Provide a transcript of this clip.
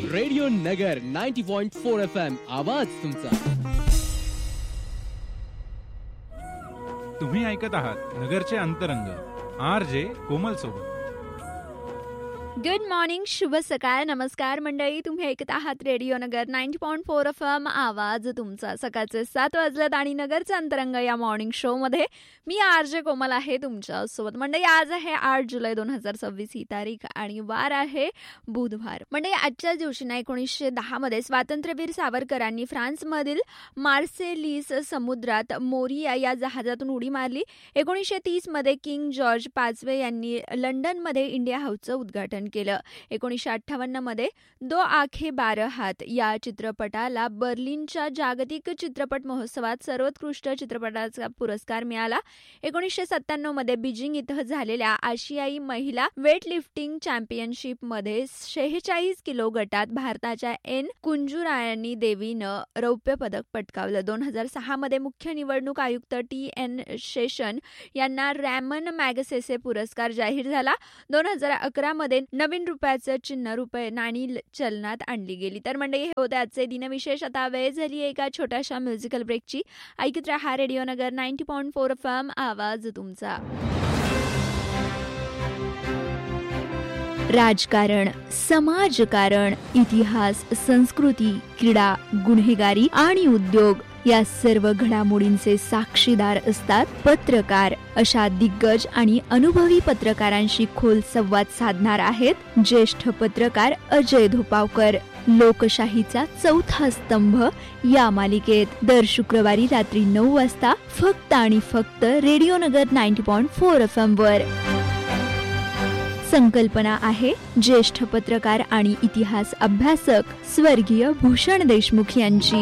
Radio नगर 90.4 FM आवाज तुमचा. तुम्ही ऐकत आहात नगरचे अंतरंग RJ कोमल सोबत. गुड मॉर्निंग, शुभ सकाळ, नमस्कार मंडळी. तुम्ही ऐकत आहात रेडिओ नगर 90.4 FM आवाज तुमचा. सकाळचे 7 वाजलेत आणि नगरचा अंतरंग या मॉर्निंग शो मध्ये मी RJ कोमल आहे तुमच्या सोबत. मंडळी आज आहे 8 जुलै 2026 ही तारीख आणि वार आहे बुधवार. मंडळी आजच्या दिवशी 1910 मध्ये स्वातंत्र्यवीर सावरकरांनी फ्रान्समधील मार्सेलिस समुद्रात मोरिया या जहाजातून उडी मारली. 1930 मध्ये किंग जॉर्ज पाचवे यांनी लंडनमध्ये इंडिया हाऊसचं उद्घाटन केलं. 1958 मध्ये दो आंखें बारह हात या चित्रपटाला बर्लिनच्या जागतिक चित्रपट महोत्सवात सर्वोत्कृष्ट चित्रपटाचा पुरस्कार मिळाला. 1997 मध्ये बीजिंग इथं झालेल्या आशियाई महिला वेटलिफ्टिंग चॅम्पियनशिप मध्ये 46 किलो गटात भारताच्या एन कुंजुराणी देवीनं रौप्य पदक पटकावलं. 2006 मध्ये मुख्य निवडणूक आयुक्त TN शेषन यांना रॅमन मॅगसेसे पुरस्कार जाहीर झाला. 2011 मध्ये नवीन रुपयाचं चिन्ह रुपये नाणी चलनात आणली गेली. तर मंडळी हे होते आजचे दिनविशेष. आता वेळ झाली एका छोट्याशा म्युझिकल ब्रेकची. ऐकत रहा रेडिओ नगर 90.4 FM आवाज तुमचा. राजकारण, समाजकारण, इतिहास, संस्कृती, क्रीडा, गुन्हेगारी आणि उद्योग या सर्व घडामोडींचे साक्षीदार असतात पत्रकार. अशा दिग्गज आणि अनुभवी पत्रकारांशी खोल संवाद साधणार आहेत ज्येष्ठ पत्रकार अजय धोपावकर. लोकशाहीचा चौथा स्तंभ या मालिकेत दर शुक्रवारी रात्री 9 वाजता फक्त आणि फक्त रेडिओ नगर 90.4 FM वर. संकल्पना आहे ज्येष्ठ पत्रकार आणि इतिहास अभ्यासक स्वर्गीय भूषण देशमुख यांची.